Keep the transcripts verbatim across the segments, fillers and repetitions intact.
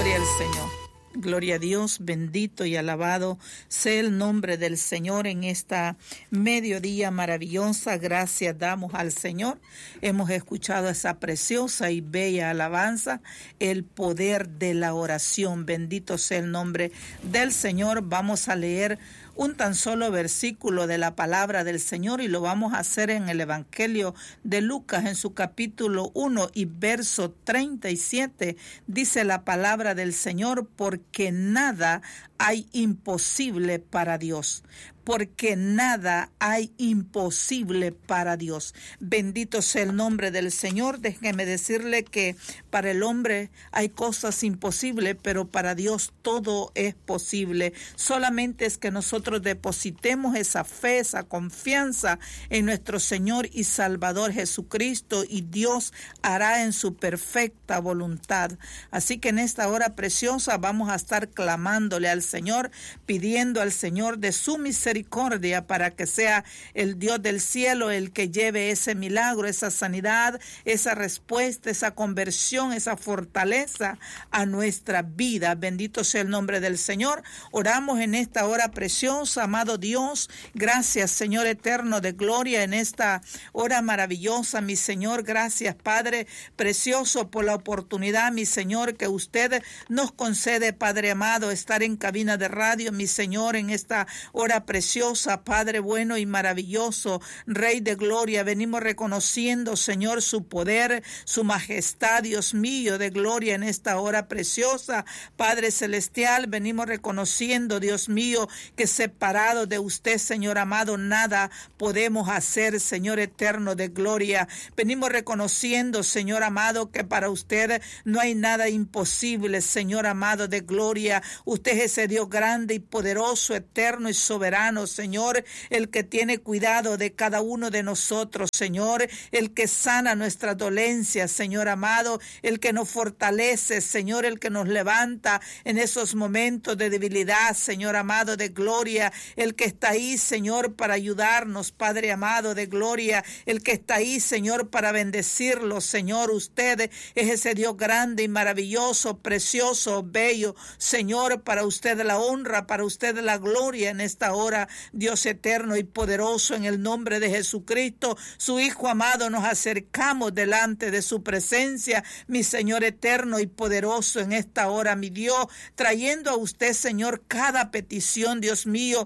Gloria al Señor. Gloria a Dios, bendito y alabado sea el nombre del Señor en esta mediodía maravillosa. Gracias damos al Señor. Hemos escuchado esa preciosa y bella alabanza, el poder de la oración. Bendito sea el nombre del Señor. Vamos a leer un tan solo versículo de la palabra del Señor y lo vamos a hacer en el Evangelio de Lucas en su capítulo uno y verso treinta y siete. Dice la palabra del Señor: porque nada hay imposible para Dios. Porque nada hay imposible para Dios. Bendito sea el nombre del Señor. Déjeme decirle que para el hombre hay cosas imposibles, pero para Dios todo es posible. Solamente es que nosotros depositemos esa fe, esa confianza en nuestro Señor y Salvador Jesucristo, y Dios hará en su perfecta voluntad. Así que en esta hora preciosa vamos a estar clamándole al Señor, pidiendo al Señor de su misericordia para que sea el Dios del cielo el que lleve ese milagro, esa sanidad, esa respuesta, esa conversión, esa fortaleza a nuestra vida. Bendito sea el nombre del Señor. Oramos en esta hora preciosa, amado Dios. Gracias, Señor eterno de gloria, en esta hora maravillosa, mi Señor. Gracias, Padre precioso, por la oportunidad, mi Señor, que usted nos concede, Padre amado, estar en cabina de radio, mi Señor, en esta hora preciosa. Padre bueno y maravilloso, Rey de gloria, venimos reconociendo, Señor, su poder, su majestad, Dios mío, de gloria en esta hora preciosa. Padre celestial, venimos reconociendo, Dios mío, que separado de usted, Señor amado, nada podemos hacer, Señor eterno de gloria. Venimos reconociendo, Señor amado, que para usted no hay nada imposible, Señor amado de gloria. Usted es ese Dios grande y poderoso, eterno y soberano, Señor, el que tiene cuidado de cada uno de nosotros, Señor, el que sana nuestras dolencias, Señor amado, el que nos fortalece, Señor, el que nos levanta en esos momentos de debilidad, Señor amado de gloria, el que está ahí, Señor, para ayudarnos, Padre amado de gloria, el que está ahí, Señor, para bendecirlos, Señor. Usted es ese Dios grande y maravilloso, precioso, bello, Señor. Para usted la honra, para usted la gloria en esta hora, Dios eterno y poderoso, en el nombre de Jesucristo, su Hijo amado, nos acercamos delante de su presencia, mi Señor eterno y poderoso, en esta hora, mi Dios, trayendo a usted, Señor, cada petición, Dios mío,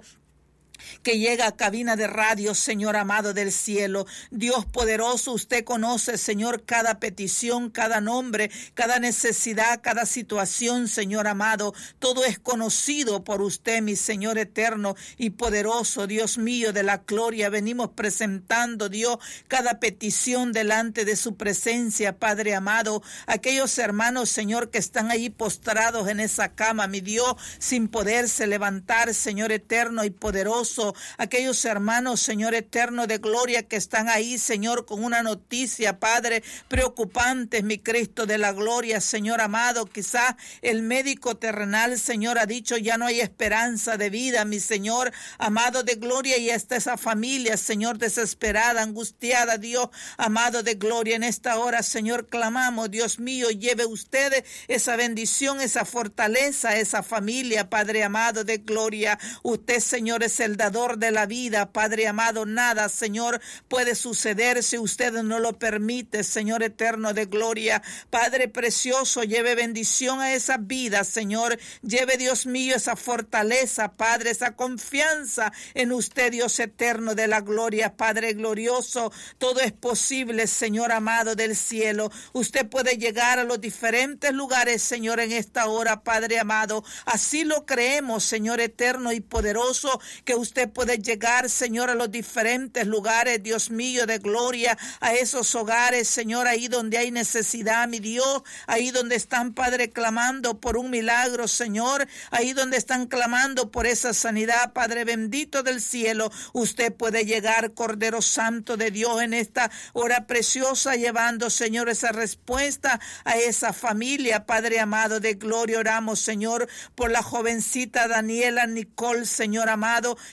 que llega a cabina de radio, Señor amado del cielo. Dios poderoso, usted conoce, Señor, cada petición, cada nombre, cada necesidad, cada situación, Señor amado. Todo es conocido por usted, mi Señor eterno y poderoso, Dios mío de la gloria. Venimos presentando, Dios, cada petición delante de su presencia, Padre amado. Aquellos hermanos, Señor, que están ahí postrados en esa cama, mi Dios, sin poderse levantar, Señor eterno y poderoso. Aquellos hermanos, Señor eterno de gloria, que están ahí, Señor, con una noticia, Padre, preocupante, mi Cristo de la gloria, Señor amado. Quizás el médico terrenal, Señor, ha dicho ya no hay esperanza de vida, mi Señor amado de gloria, y hasta esa familia, Señor, desesperada, angustiada, Dios amado de gloria. En esta hora, Señor, clamamos, Dios mío, lleve usted esa bendición, esa fortaleza a esa familia, Padre amado de gloria. Usted, Señor, es el dador de la vida, Padre amado. Nada, Señor, puede suceder si usted no lo permite, Señor eterno de gloria. Padre precioso, lleve bendición a esa vida, Señor. Lleve, Dios mío, esa fortaleza, Padre, esa confianza en usted, Dios eterno de la gloria, Padre glorioso. Todo es posible, Señor amado del cielo. Usted puede llegar a los diferentes lugares, Señor, en esta hora, Padre amado. Así lo creemos, Señor eterno y poderoso, que usted Usted puede llegar, Señor, a los diferentes lugares, Dios mío, de gloria, a esos hogares, Señor, ahí donde hay necesidad, mi Dios, ahí donde están, Padre, clamando por un milagro, Señor, ahí donde están clamando por esa sanidad, Padre bendito del cielo. Usted puede llegar, Cordero Santo de Dios, en esta hora preciosa, llevando, Señor, esa respuesta a esa familia, Padre amado de gloria. Oramos, Señor, por la jovencita Daniela Nicole, Señor amado,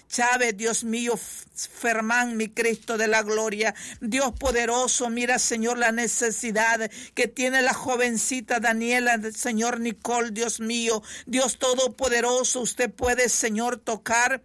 Chávez, Dios mío, Fermán, mi Cristo de la gloria. Dios poderoso, mira, Señor, la necesidad que tiene la jovencita Daniela, Señor Nicole, Dios mío. Dios todopoderoso, usted puede, Señor, tocar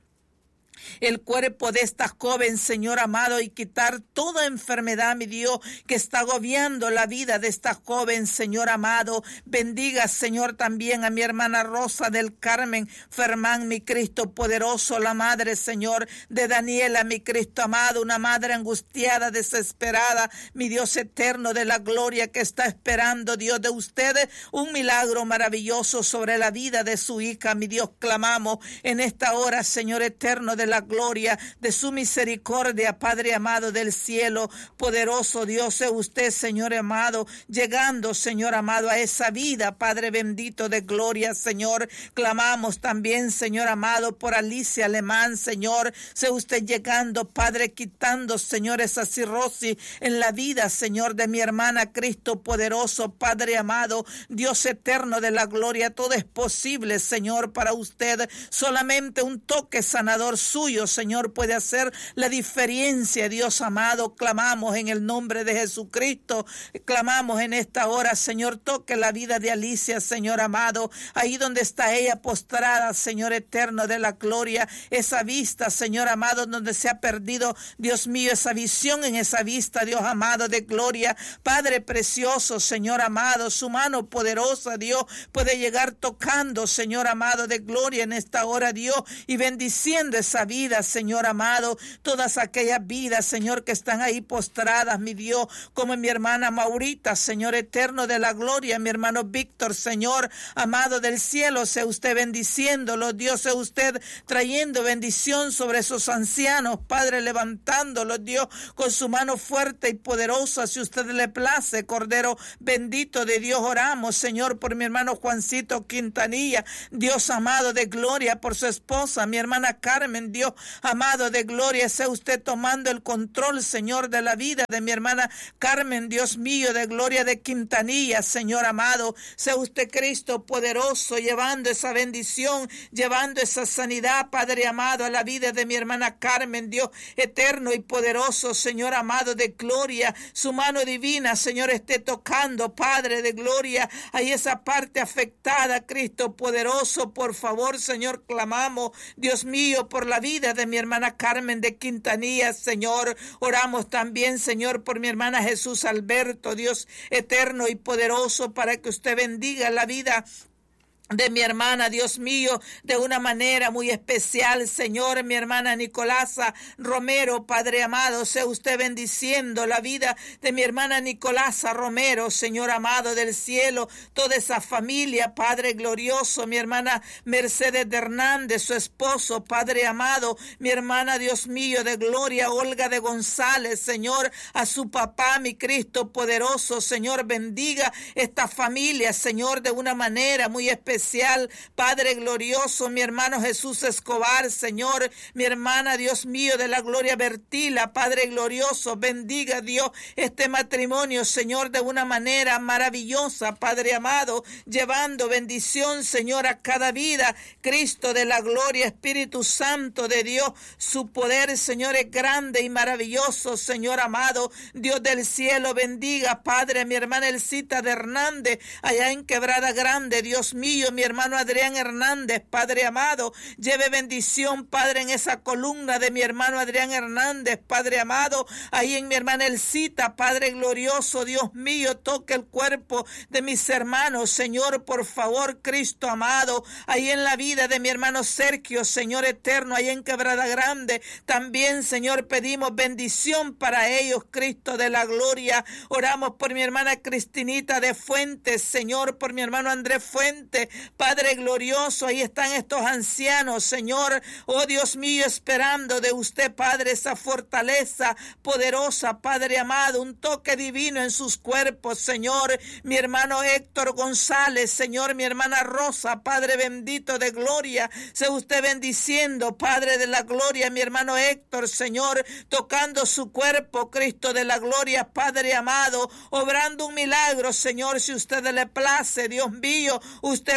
el cuerpo de esta joven, Señor amado, y quitar toda enfermedad, mi Dios, que está agobiando la vida de esta joven, Señor amado. Bendiga, Señor, también a mi hermana Rosa del Carmen Fermán, mi Cristo poderoso, la madre, Señor, de Daniela, mi Cristo amado, una madre angustiada, desesperada, mi Dios eterno de la gloria, que está esperando, Dios, de ustedes un milagro maravilloso sobre la vida de su hija, mi Dios. Clamamos en esta hora, Señor eterno de la gloria, de su misericordia, Padre amado del cielo, poderoso Dios, sea usted, Señor amado, llegando, Señor amado, a esa vida, Padre bendito de gloria, Señor. Clamamos también, Señor amado, por Alicia Alemán, Señor, sea usted llegando, Padre, quitando, Señor, esa cirrosis en la vida, Señor, de mi hermana, Cristo poderoso, Padre amado, Dios eterno de la gloria. Todo es posible, Señor, para usted. Solamente un toque sanador suyo, Señor, puede hacer la diferencia, Dios amado. Clamamos en el nombre de Jesucristo, clamamos en esta hora, Señor, toque la vida de Alicia, Señor amado, ahí donde está ella postrada, Señor eterno de la gloria, esa vista, Señor amado, donde se ha perdido, Dios mío, esa visión en esa vista, Dios amado de gloria, Padre precioso, Señor amado, su mano poderosa, Dios, puede llegar tocando, Señor amado de gloria, en esta hora, Dios, y bendiciendo esa vida, Señor amado, todas aquellas vidas, Señor, que están ahí postradas, mi Dios, como mi hermana Maurita, Señor eterno de la gloria, mi hermano Víctor, Señor amado del cielo, sea usted bendiciéndolo, Dios, sea usted trayendo bendición sobre esos ancianos, Padre, levantándolos, Dios, con su mano fuerte y poderosa, si usted le place, Cordero bendito de Dios. Oramos, Señor, por mi hermano Juancito Quintanilla, Dios amado de gloria, por su esposa, mi hermana Carmen, Dios amado de gloria, sea usted tomando el control, Señor, de la vida de mi hermana Carmen, Dios mío, de gloria de Quintanilla, Señor amado, sea usted, Cristo poderoso, llevando esa bendición, llevando esa sanidad, Padre amado, a la vida de mi hermana Carmen, Dios eterno y poderoso, Señor amado de gloria, su mano divina, Señor, esté tocando, Padre de gloria, ahí esa parte afectada, Cristo poderoso, por favor, Señor, clamamos, Dios mío, por la vida de mi hermana Carmen de Quintanilla, Señor. Oramos también, Señor, por mi hermana Jesús Alberto, Dios eterno y poderoso, para que usted bendiga la vida de mi hermana, Dios mío, de una manera muy especial, Señor, mi hermana Nicolasa Romero, Padre amado, sea usted bendiciendo la vida de mi hermana Nicolasa Romero, Señor amado del cielo, toda esa familia, Padre glorioso, mi hermana Mercedes de Hernández, su esposo, Padre amado, mi hermana, Dios mío, de gloria, Olga de González, Señor, a su papá, mi Cristo poderoso, Señor, bendiga esta familia, Señor, de una manera muy especial, Padre glorioso, mi hermano Jesús Escobar, Señor, mi hermana, Dios mío, de la gloria Bertila, Padre glorioso, bendiga, Dios, este matrimonio, Señor, de una manera maravillosa, Padre amado, llevando bendición, Señor, a cada vida, Cristo de la gloria, Espíritu Santo de Dios, su poder, Señor, es grande y maravilloso, Señor amado, Dios del cielo, bendiga, Padre, mi hermana Elcita de Hernández, allá en Quebrada Grande, Dios mío, mi hermano Adrián Hernández, Padre amado, lleve bendición, Padre, en esa columna de mi hermano Adrián Hernández, Padre amado, ahí en mi hermana Elcita, Padre glorioso, Dios mío, toque el cuerpo de mis hermanos, Señor, por favor, Cristo amado, ahí en la vida de mi hermano Sergio, Señor eterno, ahí en Quebrada Grande, también, Señor, pedimos bendición para ellos, Cristo de la gloria, oramos por mi hermana Cristinita de Fuentes, Señor, por mi hermano Andrés Fuentes, Padre glorioso, ahí están estos ancianos, Señor, oh Dios mío, esperando de usted, Padre, esa fortaleza poderosa, Padre amado, un toque divino en sus cuerpos, Señor, mi hermano Héctor González, Señor, mi hermana Rosa, Padre bendito de gloria, sea usted bendiciendo, Padre de la gloria, mi hermano Héctor, Señor, tocando su cuerpo, Cristo de la gloria, Padre amado, obrando un milagro, Señor, si usted le place, Dios mío, usted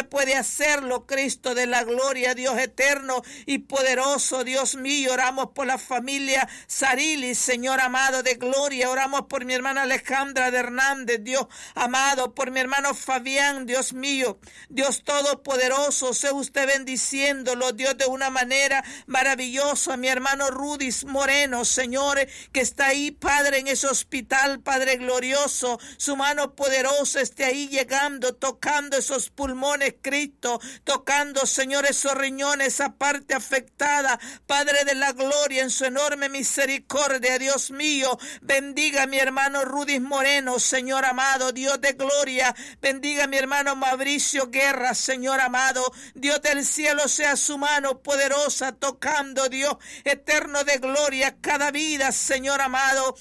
puede hacerlo, Cristo de la gloria, Dios eterno y poderoso, Dios mío. Oramos por la familia Sarili, Señor amado de gloria. Oramos por mi hermana Alejandra de Hernández, Dios amado, por mi hermano Fabián, Dios mío, Dios todopoderoso, sea usted bendiciéndolo, Dios, de una manera maravillosa. Mi hermano Rudis Moreno, Señor, que está ahí, Padre, en ese hospital, Padre glorioso, su mano poderosa esté ahí llegando, tocando esos pulmones, Cristo, tocando, Señor, esos riñones, esa parte afectada, Padre de la gloria, en su enorme misericordia, Dios mío, bendiga a mi hermano Rudis Moreno, Señor amado, Dios de gloria, bendiga a mi hermano Mauricio Guerra, Señor amado, Dios del cielo, sea su mano poderosa tocando, Dios eterno de gloria, cada vida, Señor amado,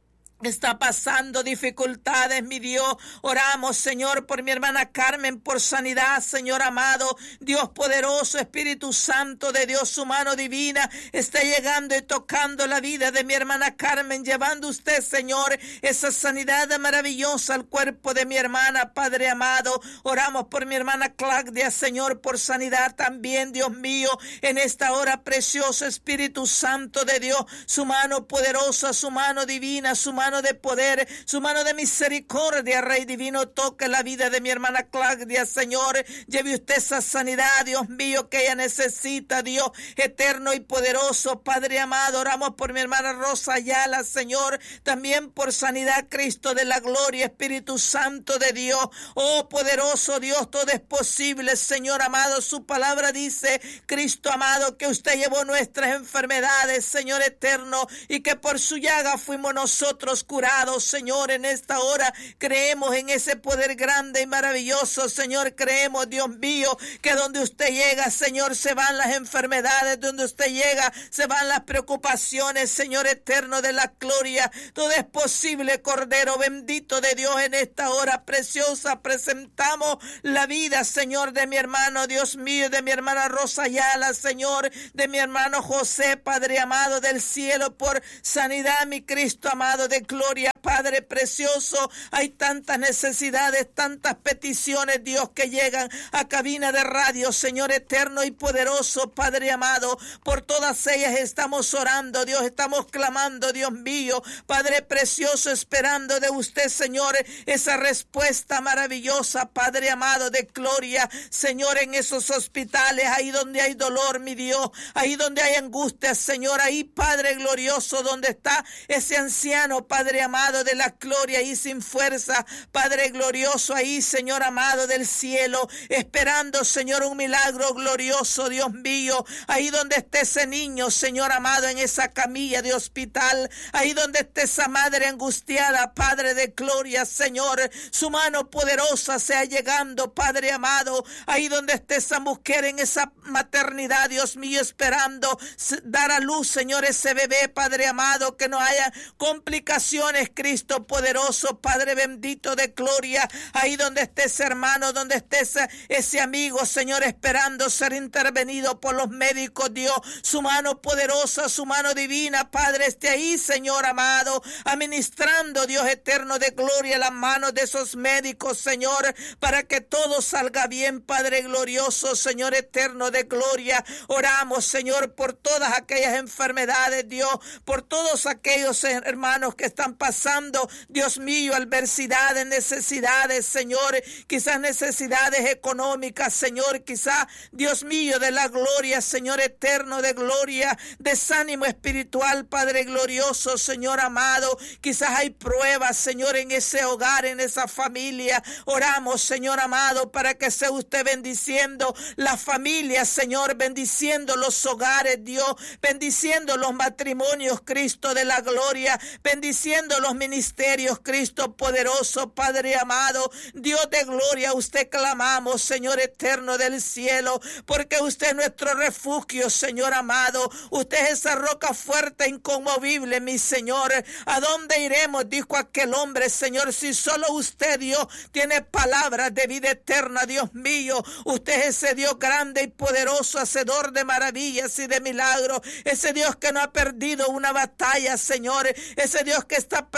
está pasando dificultades, mi Dios. Oramos, Señor, por mi hermana Carmen, por sanidad, Señor amado, Dios poderoso, Espíritu Santo de Dios, su mano divina está llegando y tocando la vida de mi hermana Carmen, llevando usted, Señor, esa sanidad maravillosa al cuerpo de mi hermana, Padre amado. Oramos por mi hermana Claudia, Señor, por sanidad también, Dios mío, en esta hora preciosa, Espíritu Santo de Dios, su mano poderosa, su mano divina, su mano de poder, su mano de misericordia, Rey divino, toque la vida de mi hermana Claudia, Señor, lleve usted esa sanidad, Dios mío, que ella necesita, Dios eterno y poderoso, Padre amado. Oramos por mi hermana Rosa Ayala, Señor, también por sanidad, Cristo de la gloria, Espíritu Santo de Dios, oh poderoso Dios, todo es posible, Señor amado. Su palabra dice, Cristo amado, que usted llevó nuestras enfermedades, Señor eterno, y que por su llaga fuimos nosotros curados, Señor. En esta hora creemos en ese poder grande y maravilloso, Señor. Creemos, Dios mío, que donde usted llega, Señor, se van las enfermedades, donde usted llega se van las preocupaciones, Señor eterno de la gloria. Todo es posible, Cordero bendito de Dios. En esta hora preciosa presentamos la vida, Señor, de mi hermano, Dios mío, de mi hermana Rosa Ayala, Señor, de mi hermano José, Padre amado del cielo, por sanidad, mi Cristo amado de gloria, Padre precioso. Hay tantas necesidades, tantas peticiones, Dios, que llegan a cabina de radio, Señor eterno y poderoso, Padre amado. Por todas ellas estamos orando, Dios, estamos clamando, Dios mío, Padre precioso, esperando de usted, Señor, esa respuesta maravillosa, Padre amado de gloria, Señor, en esos hospitales, ahí donde hay dolor, mi Dios, ahí donde hay angustia, Señor, ahí, Padre glorioso, donde está ese anciano, Padre amado de la gloria, ahí sin fuerza, Padre glorioso, ahí, Señor amado del cielo, esperando, Señor, un milagro glorioso, Dios mío, ahí donde esté ese niño, Señor amado, en esa camilla de hospital, ahí donde esté esa madre angustiada, Padre de gloria, Señor, su mano poderosa sea llegando, Padre amado, ahí donde esté esa mujer en esa maternidad, Dios mío, esperando dar a luz, Señor, ese bebé, Padre amado, que no haya complicaciones, Cristo poderoso, Padre bendito de gloria, ahí donde esté ese hermano, donde esté ese, ese amigo, Señor, esperando ser intervenido por los médicos, Dios, su mano poderosa, su mano divina, Padre, esté ahí, Señor amado, administrando, Dios eterno de gloria, las manos de esos médicos, Señor, para que todo salga bien, Padre glorioso, Señor eterno de gloria. Oramos, Señor, por todas aquellas enfermedades, Dios, por todos aquellos hermanos que están pasando, Dios mío, adversidades, necesidades, Señor, quizás necesidades económicas, Señor, quizás, Dios mío, de la gloria, Señor eterno de gloria, desánimo espiritual, Padre glorioso, Señor amado, quizás hay pruebas, Señor, en ese hogar, en esa familia. Oramos, Señor amado, para que sea usted bendiciendo las familias, Señor, bendiciendo los hogares, Dios, bendiciendo los matrimonios, Cristo de la gloria, bendiciendo los ministerios, Cristo poderoso, Padre amado, Dios de gloria, usted clamamos, Señor eterno del cielo, porque usted es nuestro refugio, Señor amado, usted es esa roca fuerte, inconmovible, mi Señor. ¿A dónde iremos? Dijo aquel hombre, Señor, si solo usted, Dios, tiene palabras de vida eterna, Dios mío, usted es ese Dios grande y poderoso, hacedor de maravillas y de milagros, ese Dios que no ha perdido una batalla, Señor, ese Dios que está presente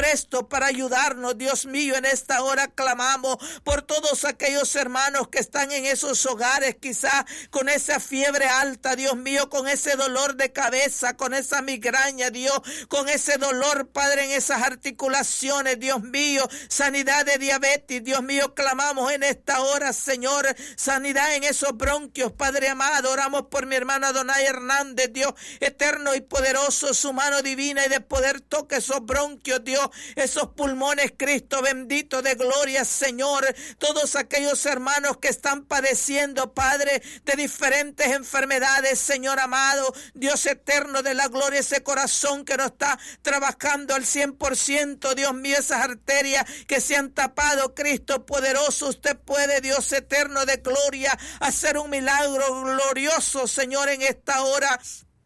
por esto, para ayudarnos, Dios mío. En esta hora clamamos por todos aquellos hermanos que están en esos hogares, quizá con esa fiebre alta, Dios mío, con ese dolor de cabeza, con esa migraña, Dios, con ese dolor, Padre, en esas articulaciones, Dios mío, sanidad de diabetes, Dios mío, clamamos en esta hora, Señor, sanidad en esos bronquios, Padre amado. Oramos por mi hermana Donay Hernández, Dios eterno y poderoso, su mano divina y de poder toque esos bronquios, Dios, esos pulmones, Cristo bendito de gloria, Señor. Todos aquellos hermanos que están padeciendo, Padre, de diferentes enfermedades, Señor amado, Dios eterno de la gloria, ese corazón que no está trabajando al cien por ciento, Dios mío, esas arterias que se han tapado, Cristo poderoso, usted puede, Dios eterno de gloria, hacer un milagro glorioso, Señor, en esta hora.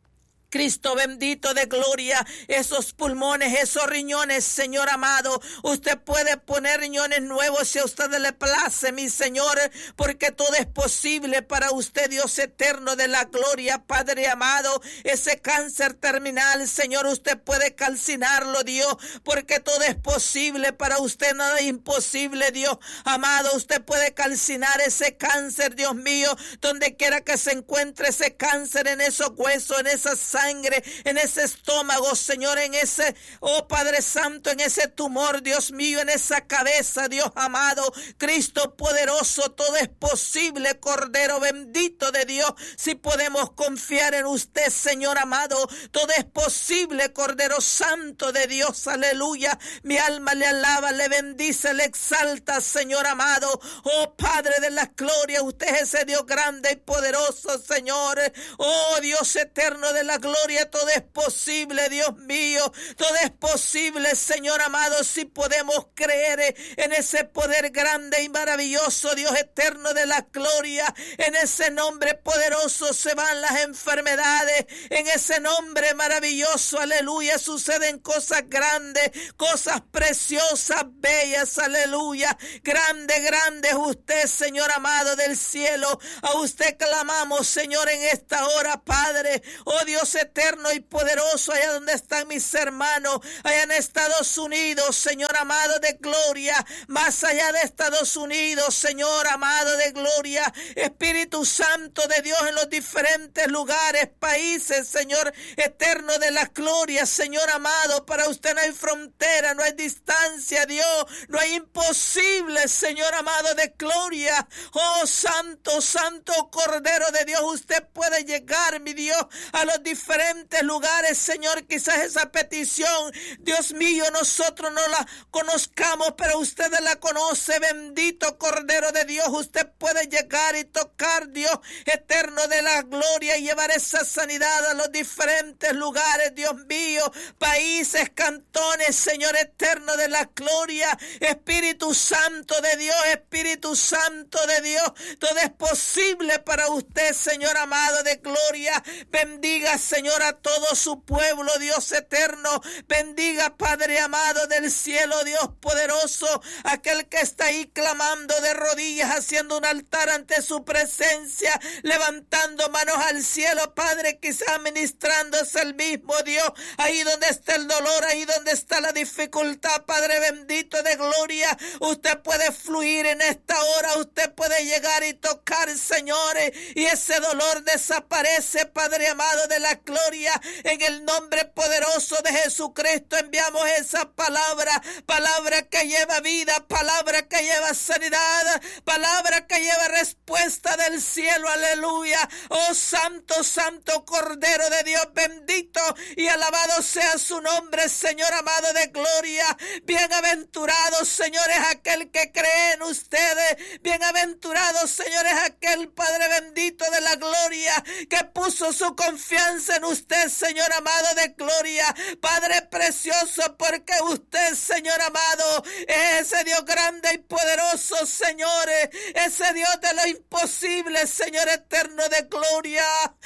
Cristo bendito de gloria, esos pulmones, esos riñones, Señor amado, usted puede poner riñones nuevos si a usted le place, mi Señor, porque todo es posible para usted, Dios eterno de la gloria, Padre amado. Ese cáncer terminal, Señor, usted puede calcinarlo, Dios, porque todo es posible para usted, nada es imposible, Dios amado. Usted puede calcinar ese cáncer, Dios mío, donde quiera que se encuentre ese cáncer, en esos huesos, en esas sangre, en ese estómago, Señor, en ese, oh Padre Santo, en ese tumor, Dios mío, en esa cabeza, Dios amado, Cristo poderoso, todo es posible, Cordero bendito de Dios, si podemos confiar en usted, Señor amado, todo es posible, Cordero Santo de Dios, aleluya, mi alma le alaba, le bendice, le exalta, Señor amado, oh Padre de la gloria, usted es ese Dios grande y poderoso, Señor, oh Dios eterno de la gloria, todo es posible, Dios mío, todo es posible, Señor amado, si podemos creer en ese poder grande y maravilloso, Dios eterno de la gloria, en ese nombre poderoso se van las enfermedades, en ese nombre maravilloso, aleluya, suceden cosas grandes, cosas preciosas, bellas, aleluya, grande, grande es usted, Señor amado del cielo, a usted clamamos, Señor, en esta hora, Padre, oh Dios eterno y poderoso, allá donde están mis hermanos, allá en Estados Unidos, Señor amado de gloria, más allá de Estados Unidos, Señor amado de gloria, Espíritu Santo de Dios en los diferentes lugares, países, Señor eterno de la gloria, Señor amado, para usted no hay frontera, no hay distancia, Dios, no hay imposible, Señor amado de gloria, oh Santo, Santo Cordero de Dios, usted puede llegar, mi Dios, a los diferentes lugares, Señor, quizás esa petición, Dios mío, nosotros no la conozcamos, pero usted la conoce, bendito Cordero de Dios, usted puede llegar y tocar, Dios eterno de la gloria, y llevar esa sanidad a los diferentes lugares, Dios mío, países, cantones, Señor eterno de la gloria, Espíritu Santo de Dios, Espíritu Santo de Dios, todo es posible para usted, Señor amado de gloria, bendiga, Señor, a todo su pueblo, Dios eterno, bendiga, Padre amado del cielo, Dios poderoso, aquel que está ahí clamando de rodillas, haciendo un altar ante su presencia, levantando manos al cielo, Padre, quizá ministrándose el mismo Dios, ahí donde está el dolor, ahí donde está la dificultad, Padre bendito de gloria, usted puede fluir en esta hora, usted puede llegar y tocar, señores, y ese dolor desaparece, Padre amado de la gloria, en el nombre poderoso de Jesucristo enviamos esa palabra, palabra que lleva vida, palabra que lleva sanidad, palabra que lleva respuesta del cielo, aleluya, oh santo, santo Cordero de Dios, bendito y alabado sea su nombre, Señor amado de gloria, bienaventurados, señores, aquel que cree en ustedes, bienaventurados, señores, aquel Padre bendito de la gloria, que puso su confianza en usted, Señor amado de gloria, Padre precioso, porque usted, Señor amado, es ese Dios grande y poderoso, señores, ese Dios de lo imposible, Señor eterno de gloria,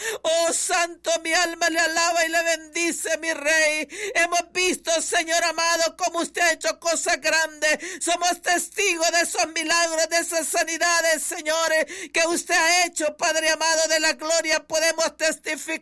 oh santo, mi alma le alaba y le bendice, mi Rey, hemos visto, Señor amado, como usted ha hecho cosas grandes, somos testigos de esos milagros, de esas sanidades, señores, que usted ha hecho, Padre amado de la gloria, podemos testificar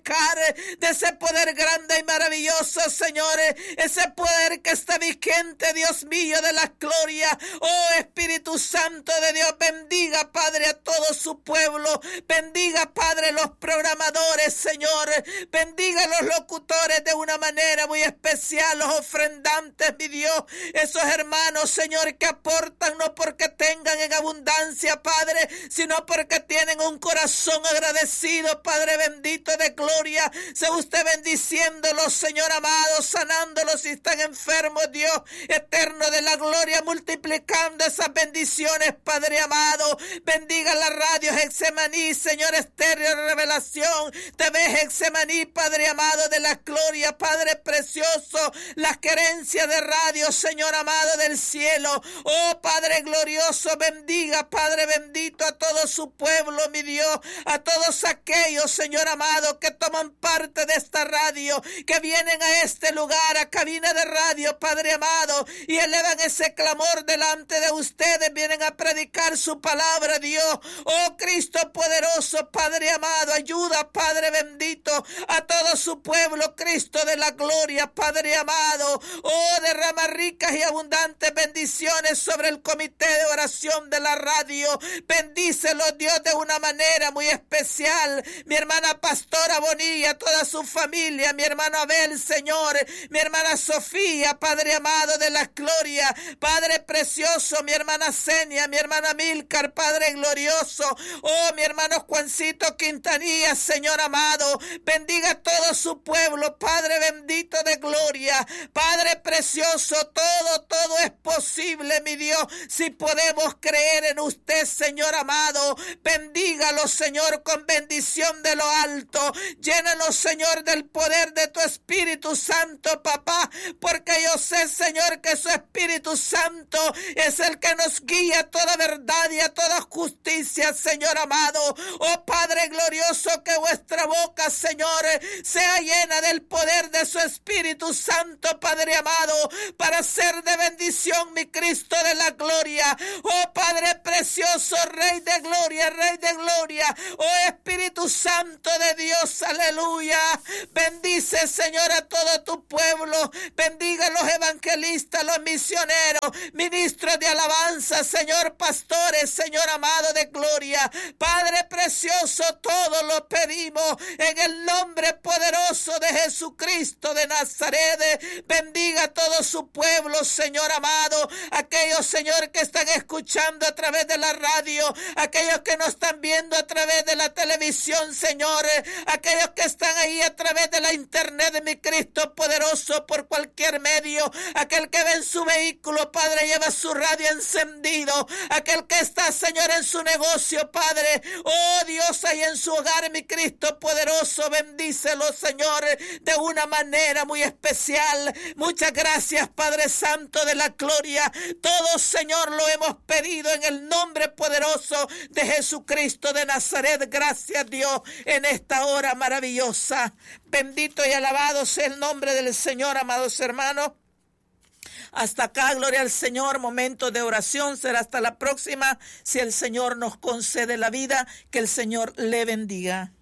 de ese poder grande y maravilloso, señores, ese poder que está vigente, Dios mío, de la gloria. Oh, Espíritu Santo de Dios, bendiga, Padre, a todo su pueblo, bendiga, Padre, los programadores, Señor, bendiga a los locutores de una manera muy especial, los ofrendantes, mi Dios, esos hermanos, Señor, que aportan no porque tengan en abundancia, Padre, sino porque tienen un corazón agradecido, Padre bendito de gloria. Sea usted bendiciéndolos, Señor amado, sanándolos si están enfermos, Dios eterno de la gloria, multiplicando esas bendiciones, Padre amado. Bendiga la radio Getsemaní, Señor Estéreo Revelación, T V Getsemaní, Padre amado de la gloria, Padre precioso, las querencias de radio, Señor amado del cielo. Oh, Padre glorioso, bendiga, Padre bendito, a todo su pueblo, mi Dios, a todos aquellos, Señor amado, que toman parte de esta radio, que vienen a este lugar, a cabina de radio, Padre amado, y elevan ese clamor delante de ustedes, vienen a predicar su palabra, Dios. Oh, Cristo poderoso, Padre amado, ayuda, Padre bendito, a todo su pueblo, Cristo de la gloria, Padre amado. Oh, derrama ricas y abundantes bendiciones sobre el comité de oración de la radio. Bendícelo, Dios, de una manera muy especial. Mi hermana Pastora Bonilla, toda su familia, mi hermano Abel, Señor, mi hermana Sofía, Padre amado de la gloria, Padre precioso, mi hermana Senia, mi hermana Milcar, Padre glorioso. Oh, mi hermano Juancito Quintanilla, Señor amado, bendiga a todo su pueblo, Padre bendito de gloria, Padre precioso, todo, todo es posible, mi Dios, si podemos creer en usted, Señor amado. Bendígalo, Señor, con bendición de lo alto. Llénanos, Señor, del poder de tu Espíritu Santo, papá, porque yo sé, Señor, que su Espíritu Santo es el que nos guía a toda verdad y a toda justicia, Señor amado. Oh, Padre glorioso, que vuestra boca, Señor, sea llena del poder de su Espíritu Santo, Padre amado, para ser de bendición, mi Cristo de la gloria. Oh, Padre precioso, Rey de gloria, Rey de gloria. Oh, Espíritu Santo de Dios, aleluya. Bendice, Señor, a todo tu pueblo. Bendiga a los evangelistas, los misioneros, ministros de alabanza, Señor, pastores, Señor amado de gloria. Padre precioso, todo lo pedimos en el nombre poderoso de Jesucristo de Nazaret. Bendiga a todo su pueblo, Señor amado. Aquellos, Señor, que están escuchando a través de la radio, aquellos que nos están viendo a través de la televisión, Señor, aquellos que están ahí a través de la internet de mi Cristo poderoso, por cualquier medio, aquel que ve en su vehículo, Padre, lleva su radio encendido, aquel que está, Señor, en su negocio, Padre, oh Dios, ahí en su hogar, mi Cristo poderoso, bendícelo, Señor, de una manera muy especial. Muchas gracias, Padre Santo de la gloria. Todo, Señor, lo hemos pedido en el nombre poderoso de Jesucristo de Nazaret. Gracias, Dios, en esta hora maravillosa. Bendito y alabado sea el nombre del Señor, amados hermanos. Hasta acá, gloria al Señor, momento de oración, será hasta la próxima, si el Señor nos concede la vida, que el Señor le bendiga.